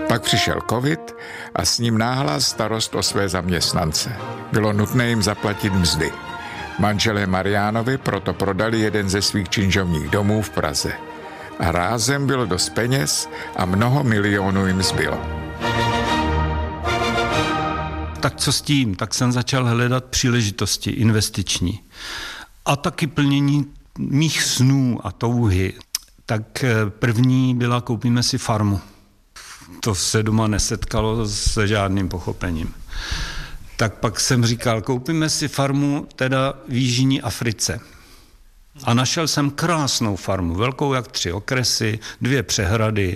Pak přišel covid a s ním náhlá starost o své zaměstnance. Bylo nutné jim zaplatit mzdy. Manželé Mariánovi proto prodali jeden ze svých činžovních domů v Praze. A rázem bylo dost peněz a mnoho milionů jim zbylo. Tak co s tím? Tak jsem začal hledat příležitosti investiční. A taky plnění mých snů a touhy. Tak první byla, koupíme si farmu. To se doma nesetkalo se žádným pochopením. Tak pak jsem říkal, koupíme si farmu teda v Jižní Africe. A našel jsem krásnou farmu, velkou jak 3 okresy, 2 přehrady,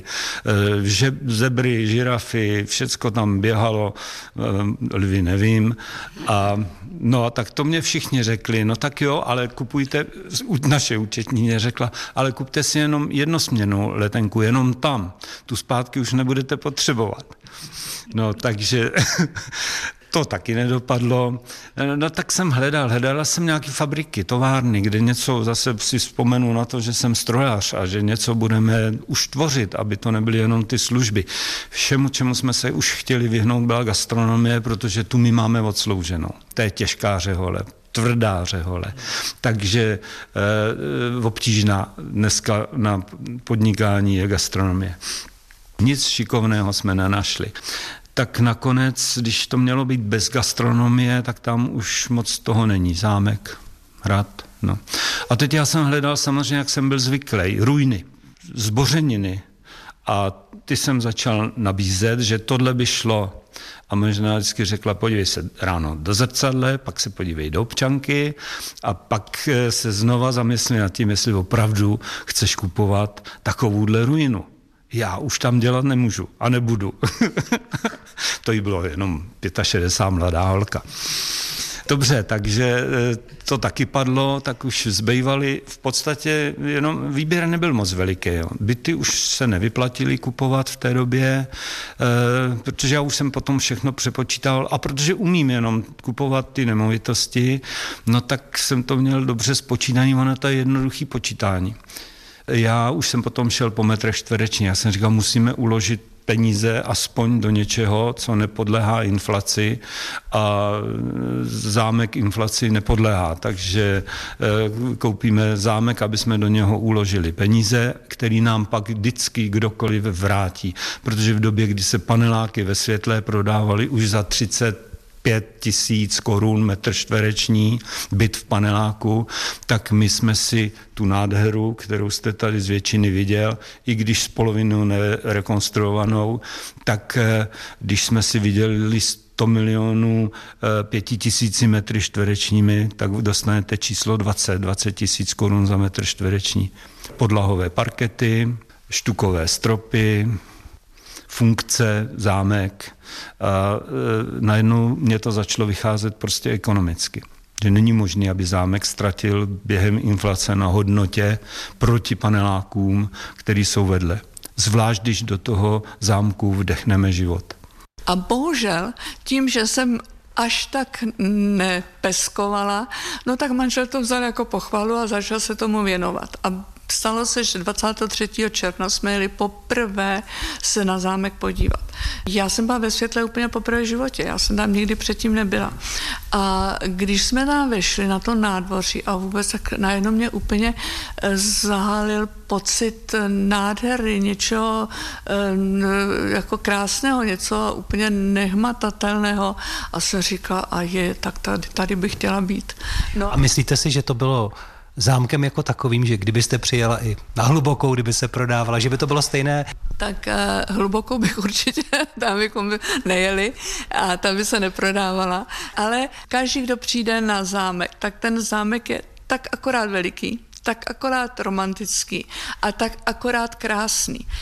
zebry, žirafy, všecko tam běhalo, lvy nevím. A tak to mě všichni řekli, no tak jo, ale kupujte, naše účetní řekla, ale kupte si jenom jednosměrnou letenku, jenom tam, tu zpátky už nebudete potřebovat. No takže to taky nedopadlo. No tak jsem hledal jsem nějaké fabriky, továrny, kde něco, zase si vzpomenu na to, že jsem strojař a že něco budeme už tvořit, aby to nebyly jenom ty služby. Všemu, čemu jsme se už chtěli vyhnout, byla gastronomie, protože tu my máme odslouženou. To je těžká řehole, tvrdá řehole. Takže obtížná dneska na podnikání je gastronomie. Nic šikovného jsme nenašli. Tak nakonec, když to mělo být bez gastronomie, tak tam už moc toho není. Zámek, hrad, no. A teď já jsem hledal samozřejmě, jak jsem byl zvyklý, ruiny, zbořeniny. A ty jsem začal nabízet, že tohle by šlo. A možná vždycky řekla, podívej se ráno do zrcadle, pak se podívej do občanky a pak se znova zamysli nad tím, jestli opravdu chceš kupovat takovouhle ruinu. Já už tam dělat nemůžu a nebudu. To jí bylo jenom 65, mladá holka. Dobře, takže to taky padlo, tak už zbývaly v podstatě, jenom výběr nebyl moc veliký. Jo. Byty už se nevyplatily kupovat v té době, protože já už jsem potom všechno přepočítal a protože umím jenom kupovat ty nemovitosti, no tak jsem to měl dobře spočítaný, ono to je jednoduchý počítání. Já už jsem potom šel po metrech čtverečních. Já jsem říkal, musíme uložit peníze aspoň do něčeho, co nepodléhá inflaci a zámek inflaci nepodléhá. Takže koupíme zámek, aby jsme do něho uložili peníze, který nám pak vždycky kdokoliv vrátí. Protože v době, kdy se paneláky ve Světlé prodávaly už za 35 000 korun metr čtvereční, byt v paneláku, tak my jsme si tu nádheru, kterou jste tady z většiny viděl, i když z polovinu nerekonstruovanou, tak když jsme si viděli 100 milionů 5 000 metry čtverečními, tak dostanete číslo 20 000 korun za metr čtvereční. Podlahové parkety, štukové stropy, funkce, zámek a najednou mě to začalo vycházet prostě ekonomicky. Že není možné, aby zámek ztratil během inflace na hodnotě proti panelákům, který jsou vedle. Zvlášť, když do toho zámku vdechneme život. A bohužel tím, že jsem až tak nepeskovala, no tak manžel to vzal jako pochvalu a začal se tomu věnovat. A stalo se, že 23. června jsme jeli poprvé se na zámek podívat. Já jsem byla ve Světle úplně poprvé v životě, já jsem tam nikdy předtím nebyla. A když jsme tam vešli na to nádvoří a vůbec tak najednou mě úplně zahálil pocit nádhery, něčeho jako krásného, něco úplně nehmatatelného a jsem říkala, tak tady bych chtěla být. No. A myslíte si, že to bylo zámkem jako takovým, že kdybyste přijela i na Hlubokou, kdyby se prodávala, že by to bylo stejné? Tak Hlubokou bych určitě, tam bychom nejeli a tam by se neprodávala, ale každý, kdo přijde na zámek, tak ten zámek je tak akorát veliký, tak akorát romantický a tak akorát krásný.